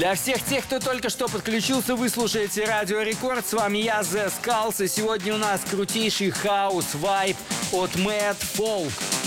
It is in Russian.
Для всех тех, кто только что подключился, вы слушаете Радио Рекорд. С вами я, The Skulls, и сегодня у нас крутейший хаус-вайб от Mad Folk.